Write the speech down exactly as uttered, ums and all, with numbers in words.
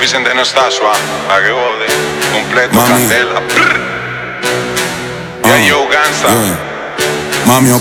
Vicente Anastasio, ah, che ode, completo, Mami. candela. Brr. Yeah, yo, gangsta. Yeah. Mami, ho